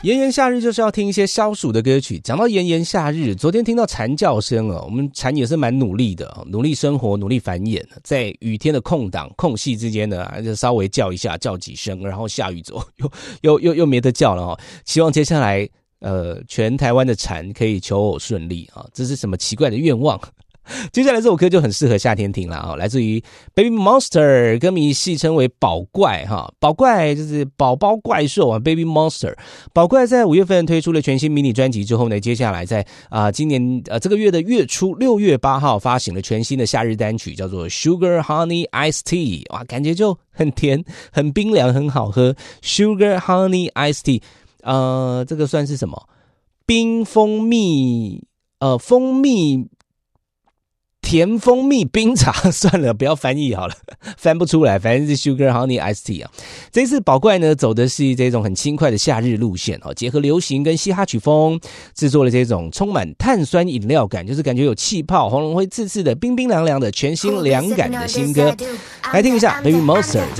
炎炎夏日就是要听一些消暑的歌曲。讲到炎炎夏日，昨天听到蝉叫声我们蝉也是蛮努力的，努力生活，努力繁衍，在雨天的空隙之间呢，就稍微叫一下，叫几声，然后下雨走，又没得叫了希望接下来全台湾的蝉可以求偶顺利这是什么奇怪的愿望？接下来这首歌就很适合夏天听了来自于 Baby Monster， 歌迷戏称为宝怪宝怪就是宝宝怪兽Baby Monster。 宝怪在5月份推出了全新迷你专辑之后呢，接下来在今年这个月的月初6月8号发行了全新的夏日单曲，叫做 Sugar Honey Iced Tea。 哇，感觉就很甜很冰凉很好喝。 Sugar Honey Iced Tea， 这个算是什么？冰蜂蜜蜂蜜甜蜂蜜冰茶，算了，不要翻译好了，翻不出来，反正是 Sugar Honey Iced Tea 这次宝怪呢走的是这种很轻快的夏日路线结合流行跟嘻哈曲风，制作了这种充满碳酸饮料感，就是感觉有气泡，喉咙会刺刺的，冰冰凉凉的，全新凉感的新歌。来听一下 Baby Monster。